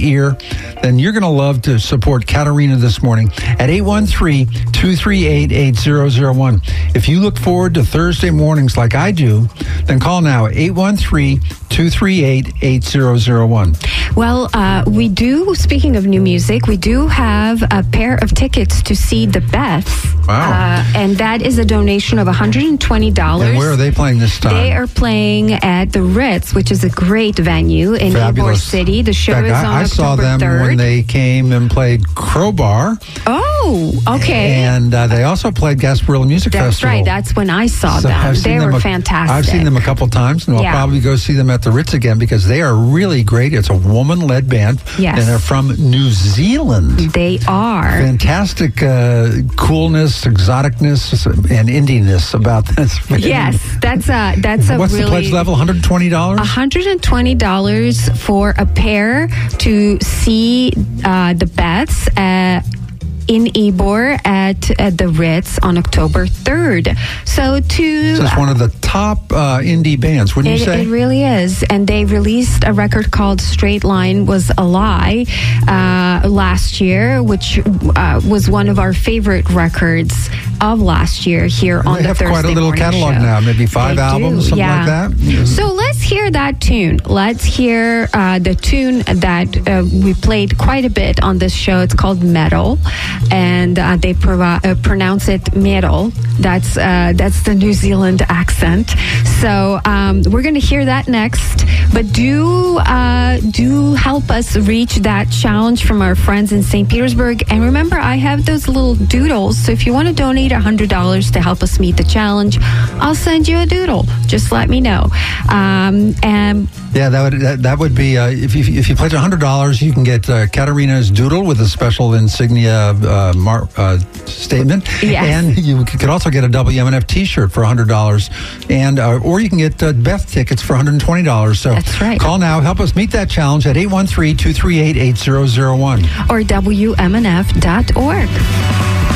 ear, then you're going to love to support Katarina this morning at 813-238-8001. If you look forward to Thursday mornings like I do, then call now, 813-238-8001. Well, we do, speaking of new music, we do have a pair of tickets to see the Beths. Wow. And that is a donation of $120. And where are they playing this time? They are playing at the Ritz, which is a great venue in Ybor City. The show is on I saw October them 3rd. when they came and played Crowbar. Oh, okay. And they also played Gasparilla Music That's Festival. right. That's when I saw So them. They were fantastic. I've seen them a couple times, and I'll probably go see them at the Ritz again because they are really great. It's a woman-led band, yes. and they're from New Zealand. They are. Fantastic coolness, exoticness, and indiness about this. Yes, that's a What's really... the pledge level, $120? $120 for a pair to see the Beths in Ybor at the Ritz on October 3rd. So it's one of the top indie bands, wouldn't you say? It really is. And they released a record called Straight Line Was a Lie last year, which was one of our favorite records of last year here on the Thursday morning show. They have quite a little catalog now, maybe 5 albums, something like that. So let's hear that tune. Let's hear the tune that we played quite a bit on this show. It's called Metal. And they pronounce it metal. That's the New Zealand accent. So we're going to hear that next. But do help us reach that challenge from our friends in St. Petersburg. And remember, I have those little doodles. So if you want to donate $100 to help us meet the challenge, I'll send you a doodle. Just let me know. And yeah, that would be if you pledge $100, you can get Katarina's doodle with a special insignia statement, yes. And you could also get a WMNF T-shirt for $100, and or you can get Beth tickets for $120. So that's right. Call now, help us meet that challenge at 813-238-8001 or WMNF.org.